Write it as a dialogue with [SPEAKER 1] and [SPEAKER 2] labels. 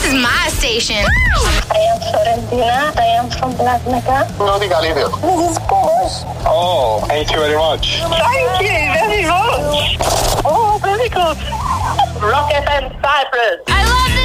[SPEAKER 1] This is my station.
[SPEAKER 2] I am Florentina. I am from Black Mecca.
[SPEAKER 3] Nodi Galileo.
[SPEAKER 2] This is Porsche.
[SPEAKER 3] Oh, thank you very much.
[SPEAKER 2] Thank you very much. Oh, very good. Rock FM Cyprus.
[SPEAKER 1] I love